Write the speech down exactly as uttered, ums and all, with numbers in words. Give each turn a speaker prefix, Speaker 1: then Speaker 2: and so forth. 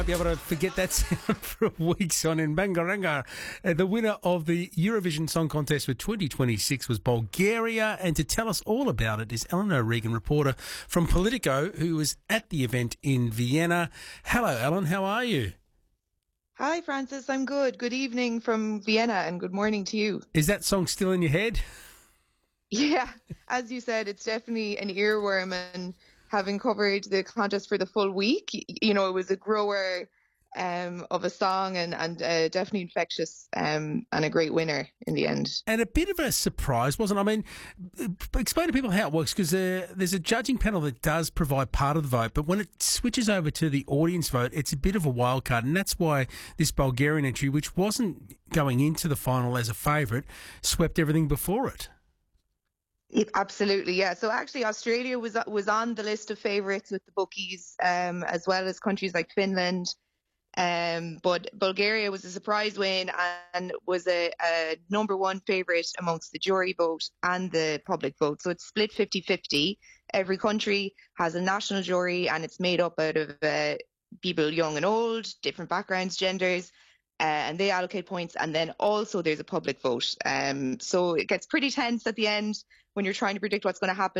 Speaker 1: might be able to forget that sound for weeks on in Bangaranga. Uh, the winner of the Eurovision Song Contest for twenty twenty-six was Bulgaria, and to tell us all about it is Ellen O'Regan, reporter from Politico, who was at the event in Vienna. Hello, Ellen, how are you?
Speaker 2: Hi, Francis. I'm good. Good evening from Vienna and good morning to you.
Speaker 1: Is that song still in your head?
Speaker 2: Yeah, as you said, it's definitely an earworm, and having covered the contest for the full week, y- you know, it was a grower um, of a song, and, and uh, definitely infectious, um, and a great winner in the end.
Speaker 1: And a bit of a surprise, wasn't it? I mean, explain to people how it works, because uh, there's a judging panel that does provide part of the vote, but when it switches over to the audience vote, it's a bit of a wild card, and that's why this Bulgarian entry, which wasn't going into the final as a favourite, swept everything before it.
Speaker 2: It- absolutely, yeah. So actually, Australia was was on the list of favourites with the bookies, um, as well as countries like Finland. Um, but Bulgaria was a surprise win and was a, a number one favourite amongst the jury vote and the public vote. So it's split fifty-fifty. Every country has a national jury, and it's made up out of uh, people young and old, different backgrounds, genders, uh, and they allocate points. And then also there's a public vote. Um, so it gets pretty tense at the end when you're trying to predict what's going to happen.